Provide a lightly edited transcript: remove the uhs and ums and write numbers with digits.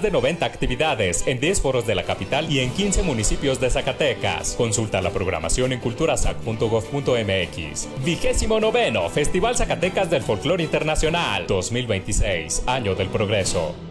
de 90 actividades en 10 foros de la capital y en 15 municipios de Zacatecas. Consulta la programación en culturazac.gov.mx. 29º Festival Zacatecas del Folclore Internacional 2026, Año del Progreso.